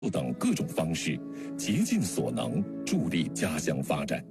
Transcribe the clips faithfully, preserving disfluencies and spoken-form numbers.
等各种方式，竭尽所能助力家乡发展。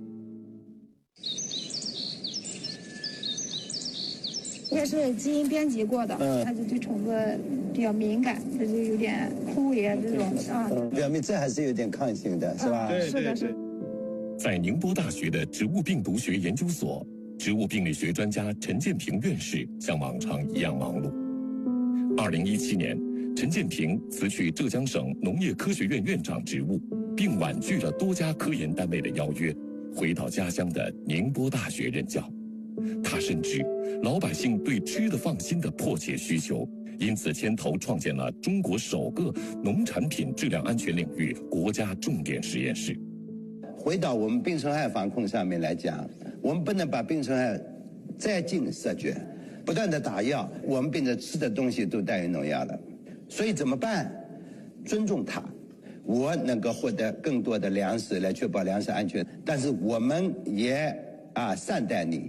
这个是基因编辑过的，嗯、它就对虫子比较敏感，它就有点枯叶这种啊。 表明这还是有点抗性的，是吧？ 嗯、是的，是的。 在宁波大学的植物病毒学研究所，植物病理学专家陈建平院士像往常一样忙碌。二零一七年，陈建平辞去浙江省农业科学院院长职务，并婉拒了多家科研单位的邀约，回到家乡的宁波大学任教。他深知老百姓对吃的放心的迫切需求，因此牵头创建了中国首个农产品质量安全领域国家重点实验室。 回到我们病虫害防控上面来讲，我们不能把病虫害再进射绝，不断的打药，我们变成吃的东西都带有农药了。所以怎么办？尊重它，我能够获得更多的粮食来确保粮食安全，但是我们也啊善待你，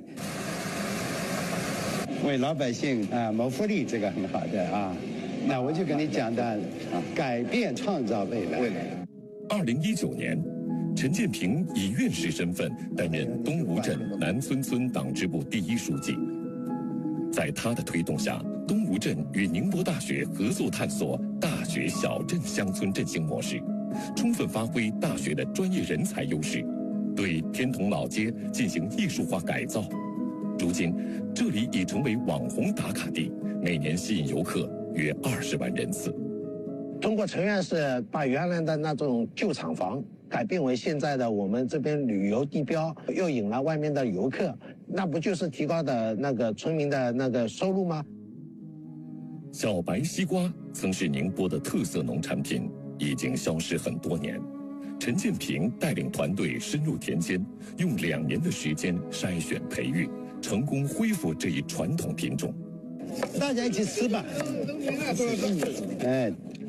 为老百姓啊谋福利，这个很好的啊。那我就跟你讲的，改变创造未来。 二零一九年，陈建平以院士身份担任东吴镇南村村党支部第一书记。在他的推动下，东吴镇与宁波大学合作探索大学小镇乡村振兴模式，充分发挥大学的专业人才优势，对天童老街进行艺术化改造。如今，这里已成为网红打卡地，每年吸引游客约二十万人次。 通过陈院士把原来的那种旧厂房改变为现在的我们这边旅游地标，又引来外面的游客，那不就是提高的那个村民的那个收入吗？ 小白西瓜曾是宁波的特色农产品，已经消失很多年。陈建平带领团队深入田间，用两年的时间筛选培育，成功恢复这一传统品种。 大家一起吃吧。哎，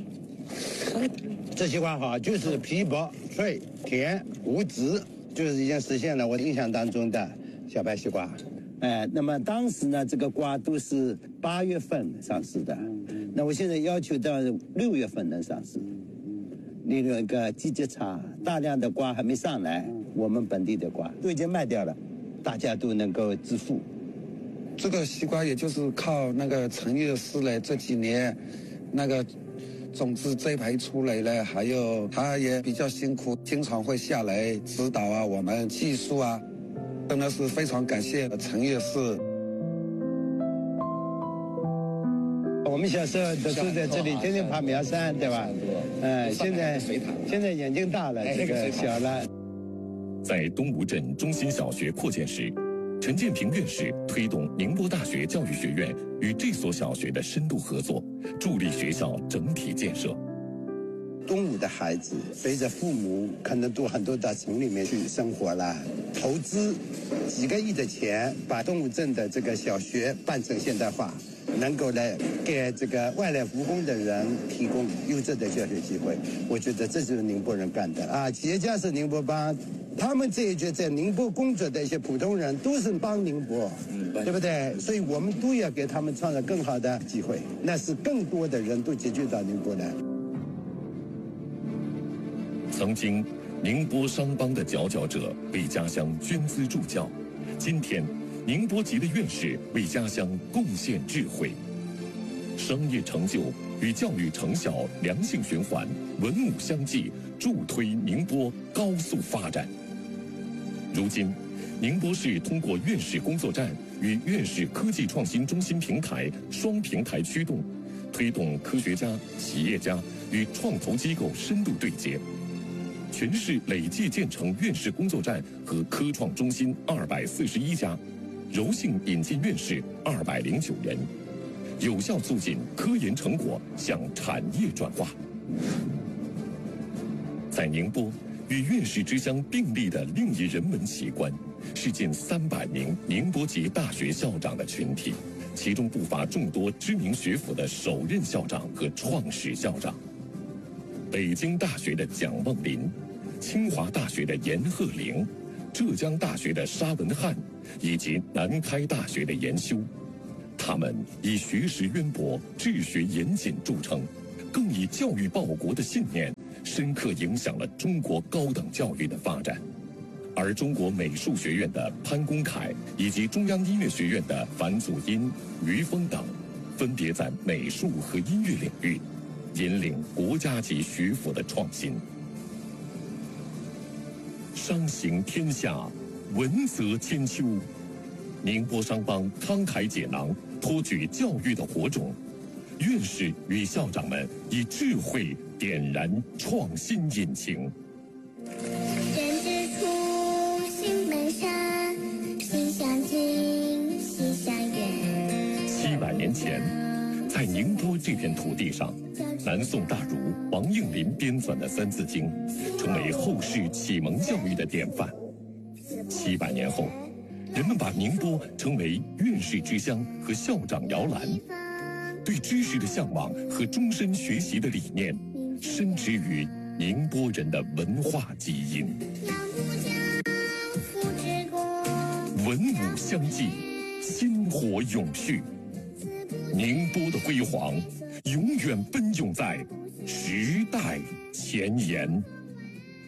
这西瓜好，就是皮薄脆甜无籽，就是已经实现了我印象当中的小白西瓜。哎，那么当时呢，这个瓜都是八月份上市的，那我现在要求到六月份能上市。利用一个季节差，大量的瓜还没上来，我们本地的瓜都已经卖掉了，大家都能够致富。 这个西瓜也就是靠那个陈院士呢，这几年那个种子栽培出来了，还有他也比较辛苦，经常会下来指导啊，我们技术啊，真的是非常感谢陈院士。 我们小时候都住在这里，天天爬苗山，对吧？嗯，现在现在眼睛大了，这个小了。 在东吴镇中心小学扩建时，陈建平院士推动宁波大学教育学院与这所小学的深度合作，助力学校整体建设。 东吴的孩子随着父母可能都很多到城里面去生活了，投资几个亿的钱，把东吴镇的这个小学办成现代化，能够来给这个外来务工的人提供优质的教学机会，我觉得这就是宁波人干的啊！企业家是宁波帮，他们这一届在宁波工作的一些普通人都是帮宁波，对不对？所以我们都要给他们创造更好的机会，那是更多的人都集聚到宁波来。 曾经，宁波商帮的佼佼者为家乡捐资助教，今天，宁波籍的院士为家乡贡献智慧。商业成就与教育成效良性循环，文武相济，助推宁波高速发展。如今，宁波市通过院士工作站与院士科技创新中心平台双平台驱动，推动科学家、企业家与创投机构深度对接。全市累计建成院士工作站和科创中心二百四十一家，柔性引进院士二百零九人，有效促进科研成果向产业转化。在宁波，与院士之乡并立的另一人文奇观，是近三百名宁波籍大学校长的群体，其中不乏众多知名学府的首任校长和创始校长。北京大学的蒋梦麟，清华大学的严鹤龄，浙江大学的沙文汉，以及南开大学的严修，他们以学识渊博、治学严谨著称， 更以教育报国的信念，深刻影响了中国高等教育的发展。而中国美术学院的潘公凯以及中央音乐学院的樊祖荫、于峰等，分别在美术和音乐领域引领国家级学府的创新。商行天下，文则千秋。宁波商帮慷慨解囊，托举教育的火种。院士与校长们以智慧点燃创新引擎。 人之初，性本善，性相近，习相远。 七百年前，在宁波这片土地上，南宋大儒王应麟编纂的《三字经》，成为后世启蒙教育的典范。七百年后，人们把宁波称为院士之乡和校长摇篮，对知识的向往和终身学习的理念，深植于宁波人的文化基因。文武相继，薪火永续。宁波的辉煌，永远奔涌在时代前沿。